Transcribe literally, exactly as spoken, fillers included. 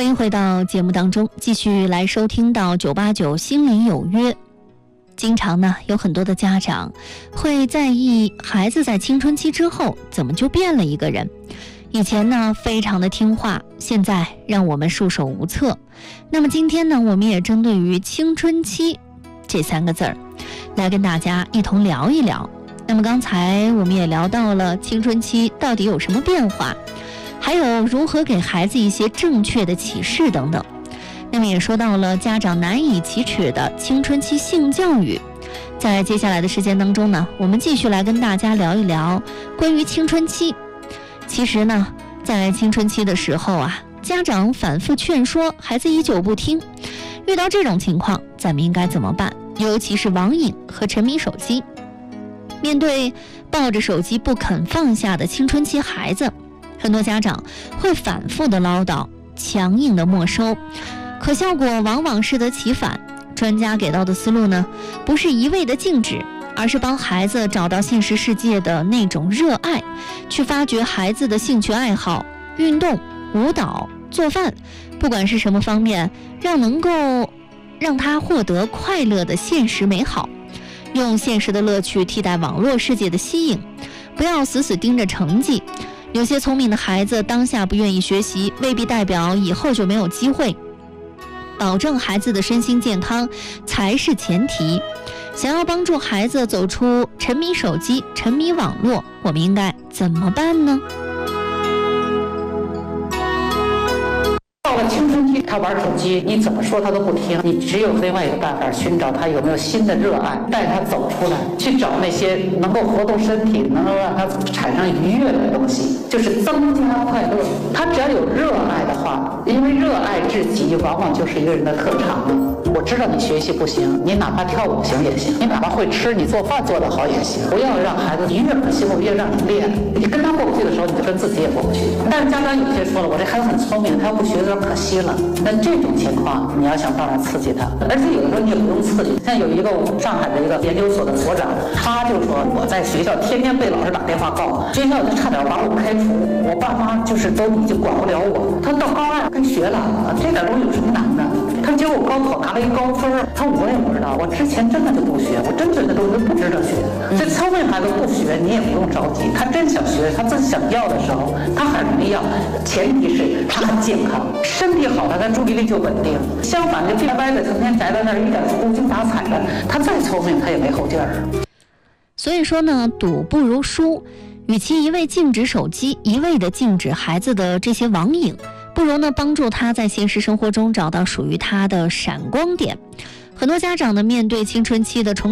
迎回到节目当中，继续来收听到九八九心灵有约。经常呢，有很多的家长会在意孩子在青春期之后怎么就变了一个人。以前呢，非常的听话，现在让我们束手无策。那么今天呢，我们也针对于青春期这三个字儿，来跟大家一同聊一聊。那么刚才我们也聊到了青春期到底有什么变化，还有如何给孩子一些正确的启示等等。那么也说到了家长难以启齿的青春期性教育。在接下来的时间当中呢，我们继续来跟大家聊一聊关于青春期。其实呢，在青春期的时候啊，家长反复劝说，孩子依旧不听。遇到这种情况，咱们应该怎么办？尤其是网瘾和沉迷手机。面对抱着手机不肯放下的青春期孩子，很多家长会反复的唠叨，强硬的没收，可效果往往适得其反。专家给到的思路呢，不是一味的禁止，而是帮孩子找到现实世界的那种热爱，去发掘孩子的兴趣爱好，运动、舞蹈、做饭，不管是什么方面，让能够让他获得快乐的现实美好，用现实的乐趣替代网络世界的吸引，不要死死盯着成绩。有些聪明的孩子当下不愿意学习，未必代表以后就没有机会。保证孩子的身心健康才是前提。想要帮助孩子走出沉迷手机、沉迷网络，我们应该怎么办呢？ 到了青春期，他玩手机，你怎么说他都不听，你只有另外一个办法，寻找他有没有新的热爱，带他走出来，去找那些能够活动身体，能够让他产生愉悦的东西，就是增加快乐。他只要有热爱的话，因为热爱至极，往往就是一个人的特长。我知道你学习不行，你哪怕跳舞行也行，你哪怕会吃，你做饭做得好也行。不要让孩子越可惜我越让你练，你跟他过不去的时候，你就跟自己也过不去。但是家长有些说了，我这孩子很聪明，他要不学有点可惜了。但这种情况，你要想办法刺激他，而且有的时候你也不用刺激。像有一个上海的一个研究所的所长，他就说我在学校天天被老师打电话告，学校就差点把我开除，我爸妈就是都已经管不了我。他到高二该学了，这点东西有什么难的？他结果高考拿了一高分，他说我也不知道，我之前真的就不学，我真觉得东西不值得学。这聪明孩子不学，你也不用着急，他真想学，他自己想要的时候，他很容易要，前提是他很健康，身体好了，他注意力就稳定。相反，就别歪的，成天宅在那儿，一点无精打采的，他再聪明，他也没后劲儿。 所以说呢，赌不如输，与其一味禁止手机，一味的禁止孩子的这些网瘾，不如呢帮助他在现实生活中找到属于他的闪光点。很多家长呢，面对青春期的重